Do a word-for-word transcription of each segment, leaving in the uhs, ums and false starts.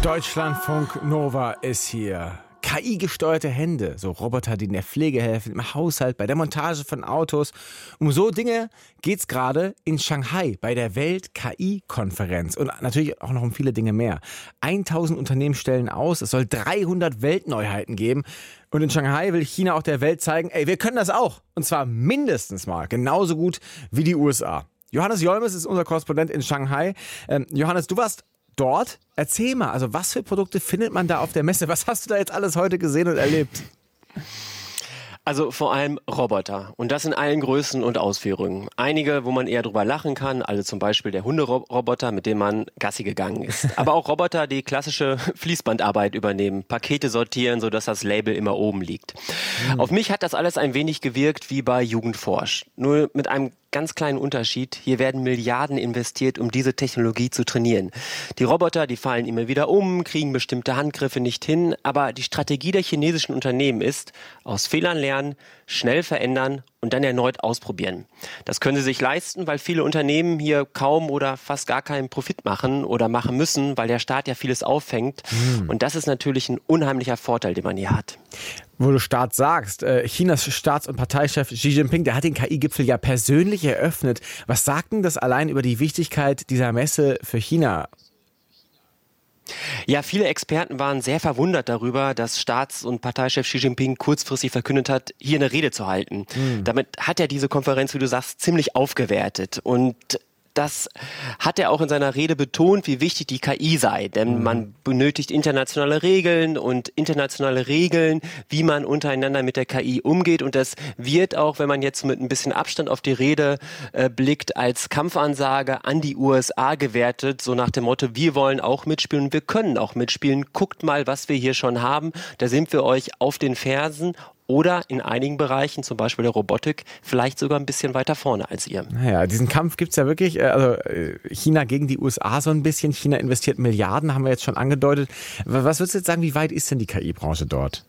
Deutschlandfunk Nova ist hier. K I-gesteuerte Hände, so Roboter, die in der Pflege helfen, im Haushalt, bei der Montage von Autos. Um so Dinge geht's gerade in Shanghai bei der Welt-K I-Konferenz. Und natürlich auch noch um viele Dinge mehr. tausend Unternehmen stellen aus, es soll dreihundert Weltneuheiten geben. Und in Shanghai will China auch der Welt zeigen, ey, wir können das auch. Und zwar mindestens mal genauso gut wie die U S A. Johannes Jolmes ist unser Korrespondent in Shanghai. Ähm, Johannes, du warst dort. Erzähl mal, also was für Produkte findet man da auf der Messe? Was hast du da jetzt alles heute gesehen und erlebt? Also vor allem Roboter und das in allen Größen und Ausführungen. Einige, wo man eher drüber lachen kann, also zum Beispiel der Hunderoboter, mit dem man Gassi gegangen ist. Aber auch Roboter, die klassische Fließbandarbeit übernehmen, Pakete sortieren, sodass das Label immer oben liegt. Mhm. Auf mich hat das alles ein wenig gewirkt wie bei Jugendforsch. Nur mit einem ganz kleinen Unterschied. Hier werden Milliarden investiert, um diese Technologie zu trainieren. Die Roboter, die fallen immer wieder um, kriegen bestimmte Handgriffe nicht hin, aber die Strategie der chinesischen Unternehmen ist, aus Fehlern lernen, schnell verändern und dann erneut ausprobieren. Das können sie sich leisten, weil viele Unternehmen hier kaum oder fast gar keinen Profit machen oder machen müssen, weil der Staat ja vieles auffängt. Mhm. Und das ist natürlich ein unheimlicher Vorteil, den man hier hat. Wo du Staat sagst, Chinas Staats- und Parteichef Xi Jinping, der hat den K I-Gipfel ja persönlich eröffnet. Was sagt denn das allein über die Wichtigkeit dieser Messe für China? Ja, viele Experten waren sehr verwundert darüber, dass Staats- und Parteichef Xi Jinping kurzfristig verkündet hat, hier eine Rede zu halten. Mhm. Damit hat er diese Konferenz, wie du sagst, ziemlich aufgewertet. Und das hat er auch in seiner Rede betont, wie wichtig die K I sei. Denn mhm. man benötigt internationale Regeln und internationale Regeln, wie man untereinander mit der K I umgeht. Und das wird auch, wenn man jetzt mit ein bisschen Abstand auf die Rede äh, blickt, als Kampfansage an die U S A gewertet. So nach dem Motto, wir wollen auch mitspielen und wir können auch mitspielen. Guckt mal, was wir hier schon haben. Da sind wir euch auf den Fersen. Oder in einigen Bereichen, zum Beispiel der Robotik, vielleicht sogar ein bisschen weiter vorne als ihr. Naja, diesen Kampf gibt's ja wirklich. Also China gegen die U S A so ein bisschen. China investiert Milliarden, haben wir jetzt schon angedeutet. Was würdest du jetzt sagen, wie weit ist denn die K I-Branche dort?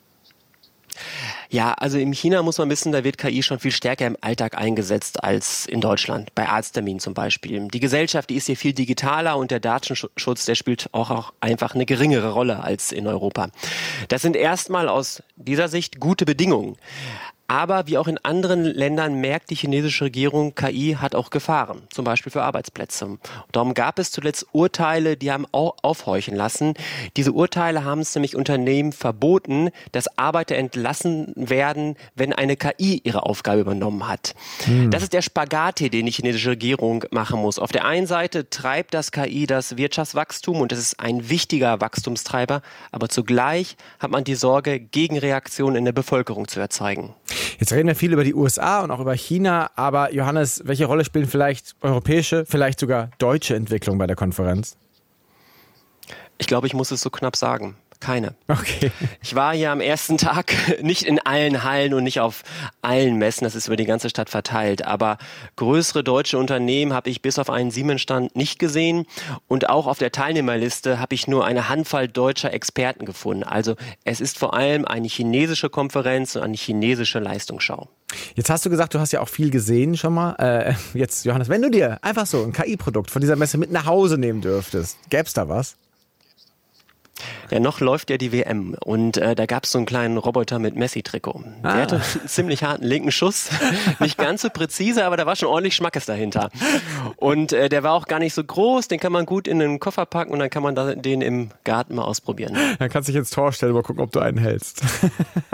Ja, also in China muss man wissen, da wird K I schon viel stärker im Alltag eingesetzt als in Deutschland, bei Arztterminen zum Beispiel. Die Gesellschaft, die ist hier viel digitaler und der Datenschutz, der spielt auch, auch einfach eine geringere Rolle als in Europa. Das sind erstmal aus dieser Sicht gute Bedingungen. Aber wie auch in anderen Ländern merkt die chinesische Regierung, K I hat auch Gefahren, zum Beispiel für Arbeitsplätze. Und darum gab es zuletzt Urteile, die haben auch aufhorchen lassen. Diese Urteile haben es nämlich Unternehmen verboten, dass Arbeiter entlassen werden, wenn eine K I ihre Aufgabe übernommen hat. Hm. Das ist der Spagat, den die chinesische Regierung machen muss. Auf der einen Seite treibt das K I das Wirtschaftswachstum und das ist ein wichtiger Wachstumstreiber, aber zugleich hat man die Sorge, Gegenreaktionen in der Bevölkerung zu erzeugen. Jetzt reden wir viel über die U S A und auch über China, aber Johannes, welche Rolle spielen vielleicht europäische, vielleicht sogar deutsche Entwicklungen bei der Konferenz? Ich glaube, ich muss es so knapp sagen. Keine. Okay. Ich war hier am ersten Tag nicht in allen Hallen und nicht auf allen Messen, das ist über die ganze Stadt verteilt, aber größere deutsche Unternehmen habe ich bis auf einen Siemens-Stand nicht gesehen und auch auf der Teilnehmerliste habe ich nur eine Handvoll deutscher Experten gefunden. Also es ist vor allem eine chinesische Konferenz und eine chinesische Leistungsschau. Jetzt hast du gesagt, du hast ja auch viel gesehen schon mal. Äh, jetzt, Johannes, wenn du dir einfach so ein K I-Produkt von dieser Messe mit nach Hause nehmen dürftest, gäbe es da was? Ja, noch läuft ja die W M und äh, da gab es so einen kleinen Roboter mit Messi-Trikot. Der ah. hatte einen ziemlich harten linken Schuss, nicht ganz so präzise, aber da war schon ordentlich Schmackes dahinter. Und äh, der war auch gar nicht so groß, den kann man gut in den Koffer packen und dann kann man da, den im Garten mal ausprobieren. Dann kannst du dich ins Tor stellen, mal gucken, ob du einen hältst.